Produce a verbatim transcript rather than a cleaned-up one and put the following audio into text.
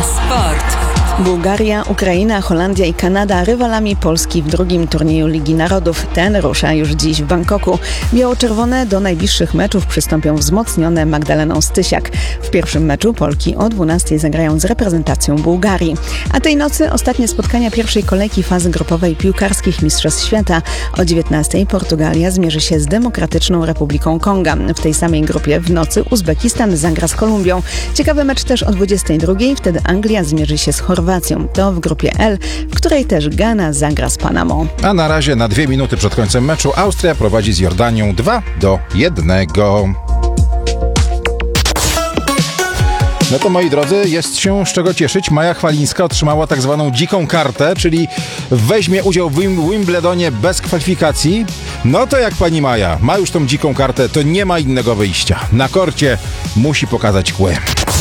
Sport. Bułgaria, Ukraina, Holandia i Kanada rywalami Polski w drugim turnieju Ligi Narodów. Ten rusza już dziś w Bangkoku. Biało-czerwone do najbliższych meczów przystąpią wzmocnione Magdaleną Stysiak. W pierwszym meczu Polki o dwunastej zagrają z reprezentacją Bułgarii. A tej nocy ostatnie spotkania pierwszej kolejki fazy grupowej piłkarskich Mistrzostw Świata. O dziewiętnastej Portugalia zmierzy się z Demokratyczną Republiką Konga. W tej samej grupie w nocy Uzbekistan zagra z Kolumbią. Ciekawy mecz też o dwudziestej drugiej. Wtedy Anglia zmierzy się z Chorwacją. To w grupie L, w której też Gana zagra z Panamą. A na razie na dwie minuty przed końcem meczu Austria prowadzi z Jordanią dwa do jednego. No to, moi drodzy, jest się z czego cieszyć. Maja Chwalińska otrzymała tak zwaną dziką kartę, czyli weźmie udział w Wimbledonie bez kwalifikacji. No to jak pani Maja ma już tą dziką kartę, to nie ma innego wyjścia. Na korcie musi pokazać kły.